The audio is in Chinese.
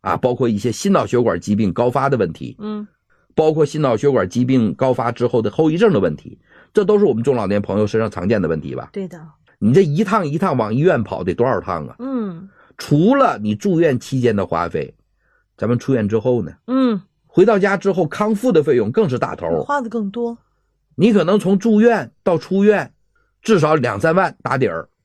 啊，包括一些心脑血管疾病高发的问题，包括心脑血管疾病高发之后的后遗症的问题，这都是我们中老年朋友身上常见的问题吧？ 对的。 你这一趟一趟往医院跑得多少趟啊？除了你住院期间的花费，咱们出院之后呢？回到家之后康复的费用更是大头， 花的更多。 你可能从住院到出院至少2-3万打底儿。